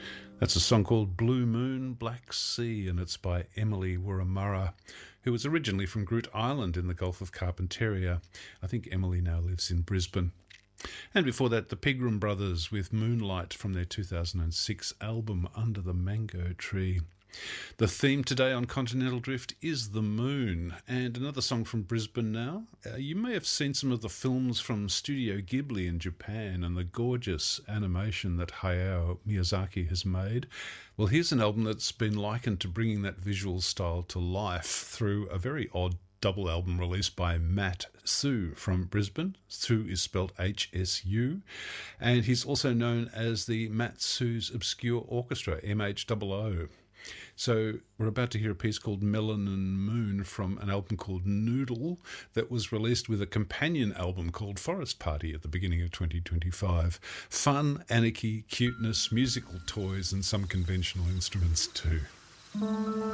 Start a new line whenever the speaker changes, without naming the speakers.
That's a song called Blue Moon, Black Sea, and it's by Emily Wurramara, who was originally from Groote Island in the Gulf of Carpentaria. I think Emily now lives in Brisbane. And before that, the Pegram Brothers with Moonlight from their 2006 album Under the Mango Tree. The theme today on Continental Drift is the moon, and another song from Brisbane now. You may have seen some of the films from Studio Ghibli in Japan and the gorgeous animation that Hayao Miyazaki has made. Well, here's an album that's been likened to bringing that visual style to life through a very odd double album released by Matt Hsu from Brisbane. Hsu is spelled H-S-U, and he's also known as the Matt Hsu's Obscure Orchestra, M-H-O-O. So we're about to hear a piece called Melanin Moon from an album called Noodle that was released with a companion album called Forest Party at the beginning of 2025. Fun, anarchy, cuteness, musical toys and some conventional instruments too.